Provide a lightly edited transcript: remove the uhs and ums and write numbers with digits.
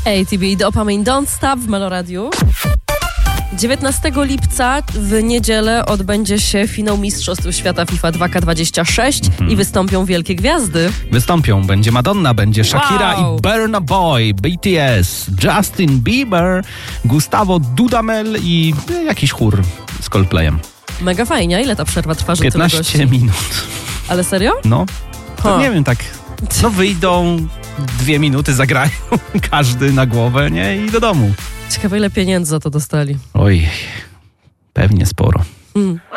ATB Dopamine Don't Stop w Meloradiu. 19 lipca w niedzielę odbędzie się finał Mistrzostw Świata FIFA 2K26 i wystąpią wielkie gwiazdy. Będzie Madonna, będzie Shakira i Burna Boy, BTS, Justin Bieber, Gustavo Dudamel i jakiś chór z Coldplayem. Mega fajnie, a ile ta przerwa trwa? 15 minut. Ale serio? No, to nie wiem, tak, no wyjdą 2 minuty, zagrają każdy na głowę, nie? I do domu. Ciekawe, ile pieniędzy za to dostali. Oj, pewnie sporo.